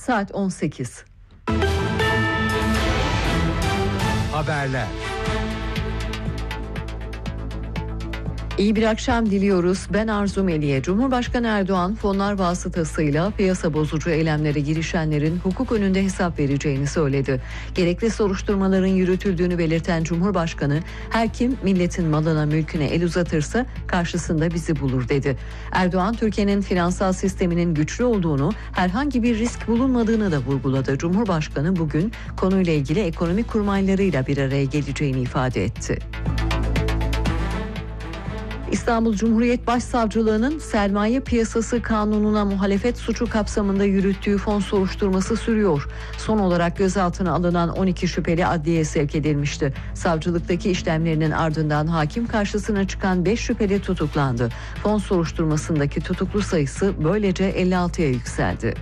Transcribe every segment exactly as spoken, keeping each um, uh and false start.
saat on sekiz. Haberler. İyi bir akşam diliyoruz. Ben Arzu Meliye. Cumhurbaşkanı Erdoğan fonlar vasıtasıyla piyasa bozucu eylemlere girişenlerin hukuk önünde hesap vereceğini söyledi. Gerekli soruşturmaların yürütüldüğünü belirten Cumhurbaşkanı, her kim milletin malına mülküne el uzatırsa karşısında bizi bulur dedi. Erdoğan, Türkiye'nin finansal sisteminin güçlü olduğunu, herhangi bir risk bulunmadığını da vurguladı. Cumhurbaşkanı bugün konuyla ilgili ekonomi kurmaylarıyla bir araya geleceğini ifade etti. İstanbul Cumhuriyet Başsavcılığı'nın sermaye piyasası kanununa muhalefet suçu kapsamında yürüttüğü fon soruşturması sürüyor. Son olarak gözaltına alınan on iki şüpheli adliyeye sevk edilmişti. Savcılıktaki işlemlerinin ardından hakim karşısına çıkan beş şüpheli tutuklandı. Fon soruşturmasındaki tutuklu sayısı böylece elli altıya yükseldi.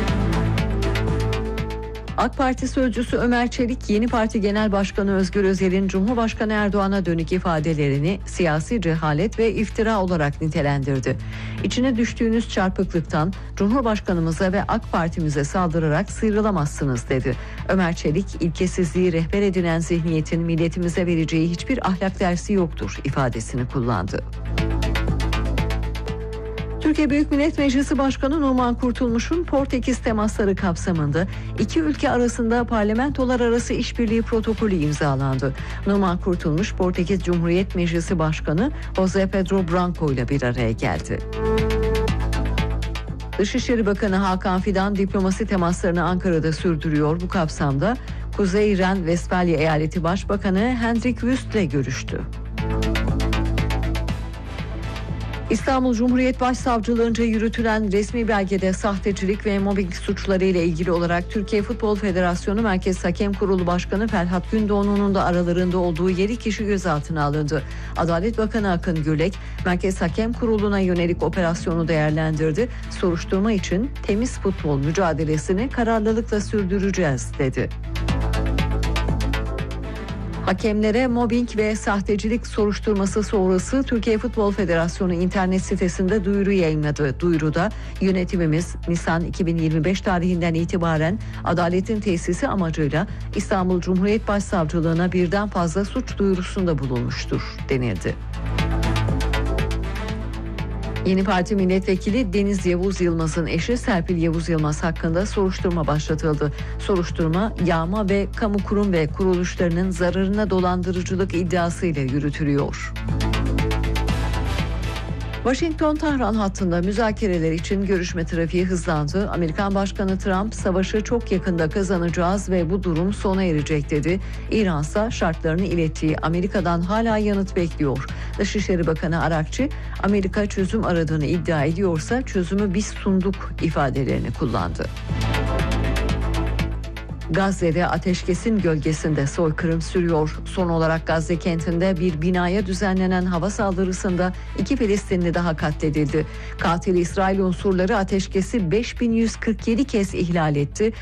AK Parti sözcüsü Ömer Çelik, Yeni Parti Genel Başkanı Özgür Özel'in Cumhurbaşkanı Erdoğan'a dönük ifadelerini siyasi cehalet ve iftira olarak nitelendirdi. İçine düştüğünüz çarpıklıktan Cumhurbaşkanımıza ve AK Parti'mize saldırarak sıyrılamazsınız dedi. Ömer Çelik, ilkesizliği rehber edinen zihniyetin milletimize vereceği hiçbir ahlak dersi yoktur ifadesini kullandı. Türkiye Büyük Millet Meclisi Başkanı Numan Kurtulmuş'un Portekiz temasları kapsamında iki ülke arasında parlamentolar arası işbirliği protokolü imzalandı. Numan Kurtulmuş, Portekiz Cumhuriyet Meclisi Başkanı José Pedro Branco ile bir araya geldi. Dışişleri Bakanı Hakan Fidan diplomasi temaslarını Ankara'da sürdürüyor. Bu kapsamda Kuzey Ren-Vestfalya Eyaleti Başbakanı Hendrik Wüst ile görüştü. İstanbul Cumhuriyet Başsavcılığınca yürütülen resmi belgede sahtecilik ve mobbing suçları ile ilgili olarak Türkiye Futbol Federasyonu Merkez Hakem Kurulu Başkanı Ferhat Gündoğdu'nun da aralarında olduğu yedi kişi gözaltına alındı. Adalet Bakanı Akın Gürlek, Merkez Hakem Kurulu'na yönelik operasyonu değerlendirdi. Soruşturma için temiz futbol mücadelesini kararlılıkla sürdüreceğiz dedi. Hakemlere mobbing ve sahtecilik soruşturması sonrası Türkiye Futbol Federasyonu internet sitesinde duyuru yayınladı. Duyuruda yönetimimiz Nisan iki bin yirmi beş tarihinden itibaren adaletin tesisi amacıyla İstanbul Cumhuriyet Başsavcılığına birden fazla suç duyurusunda bulunmuştur denildi. Yeni Parti Milletvekili Deniz Yavuz Yılmaz'ın eşi Serpil Yavuz Yılmaz hakkında soruşturma başlatıldı. Soruşturma, yağma ve kamu kurum ve kuruluşlarının zararına dolandırıcılık iddiasıyla yürütülüyor. Washington-Tahran hattında müzakereler için görüşme trafiği hızlandı. Amerikan Başkanı Trump, savaşı çok yakında kazanacağız ve bu durum sona erecek dedi. İran ise şartlarını ilettiği Amerika'dan hala yanıt bekliyor. Dışişleri Bakanı Arakçı, Amerika çözüm aradığını iddia ediyorsa çözümü biz sunduk ifadelerini kullandı. Gazze'de ateşkesin gölgesinde soykırım sürüyor. Son olarak Gazze kentinde bir binaya düzenlenen hava saldırısında iki Filistinli daha katledildi. Katil İsrail unsurları ateşkesi beş bin yüz kırk yedi kez ihlal etti.